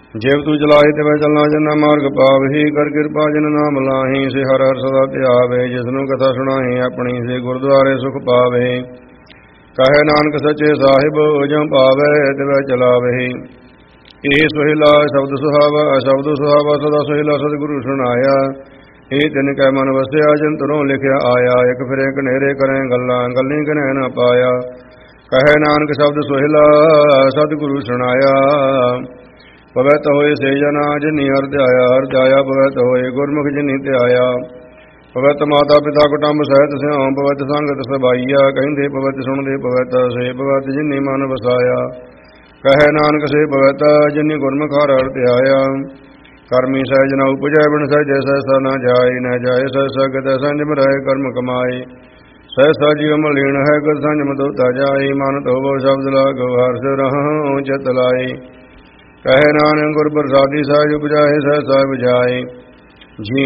ਜੇਬ ਤੂੰ ਚਲਾਹੀ ਤੇ ਵੈ ਚੱਲਣਾ ਜਨਾ ਮਾਰਗ ਪਾਵਹੀ, ਕਰ ਕਿਰਪਾ ਜਿਨ ਨਾਮ ਲਾਹੀ, ਸੇ ਹਰ ਹਰ ਸਦਾ ਧਿਆਵੇ, ਜਿਸਨੂੰ ਕਥਾ ਸੁਣਾਹੀ ਆਪਣੀ, ਸੇ ਗੁਰਦੁਆਰੇ ਸੁਖ ਪਾਵੇ। ਕਹੇ ਨਾਨਕ ਸੱਚੇ ਸਾਹਿਬ, ਜਮ ਪਾਵੇ ਤਿਵੈ ਚਲਾਵਹੀ। ਇਹ ਸੁਹੇਲਾ ਸ਼ਬਦ ਸੁਹਾਵਾ, ਸ਼ਬਦ ਸੁਹਾਵਾ ਸਦਾ ਸੁਹੇਲਾ ਸਤਿਗੁਰੂ ਸੁਣਾਇਆ। ਇਹ ਤਿਨ ਕੈ ਮਨ ਵਸਿਆ, ਜੰਤਰੋਂ ਲਿਖਿਆ ਆਇਆ, ਇੱਕ ਫਿਰ ਇੱਕ ਨੇਰੇ ਕਰੇ ਗੱਲਾਂ, ਗੱਲੀ ਕਨਹਿ ਨਾ ਪਾਇਆ। ਕਹੇ ਨਾਨਕ ਸ਼ਬਦ ਸੁਹੇਲਾ ਸਤਿਗੁਰੂ ਸੁਣਾਇਆ, ਪਵਿੱਤ ਹੋਏ ਸੇ ਜਨਾ ਜਿਨੀ ਹਰਿ ਧਿਆਇਆ, ਹਰਿ ਧਿਆਇਆ ਪਵਿੱਤ ਹੋਏ ਗੁਰਮੁਖ ਜਿਨੀ ਧਿਆਇਆ। ਪਵਿੱਤ ਮਾਤਾ ਪਿਤਾ ਕੁਟੰਬ ਸਹਿਤ ਸਿਉ, ਪਵਿੱਤ ਸੰਗਤ ਸਬਾਈਆ, ਕਹਿੰਦੇ ਪਵਿੱਤ ਸੁਣਦੇ ਪਵਿੱਤ, ਸੇ ਪਵਿੱਤ ਜਿਨੀ ਮਨ ਵਸਾਇਆ। ਕਹੇ ਨਾਨਕ ਸੇ ਪਵਿੱਤ ਜਿਨੀ ਗੁਰਮੁਖ ਹਰਿ ਧਿਆਇਆ। ਕਰਮੀ ਸਹਿਜ ਨ ਉਪਜੈ, ਬਿਨ ਸਹਿਜੇ ਸਹਿਸਾ ਨ ਜਾਏ, ਨ ਜਾਏ ਸਹਿਸਾ ਕਿਤੈ ਸੰਜਮ ਰਹੇ ਕਰਮ ਕਮਾਏ। ਸਹਿਸਾ ਜੀਵ ਮਲੀਨ ਹੈ, ਗਤ ਸੰਜਮ ਦੋਤਾ ਜਾਏ, ਮਨ ਧੋਵੋ ਸ਼ਬਦ ਲਾਗੋ, ਹਰਿ ਸਿਉ ਰਹਉ ਚਿਤ ਲਾਏ। ਕਹੇ ਨਾਨਕ ਗੁਰ ਪ੍ਰਸਾਦੀ ਸਹਿਜ ਉਪਜਾਏ, ਸਹਿਸਾ ਬੁਝਾਏ। ਜੀ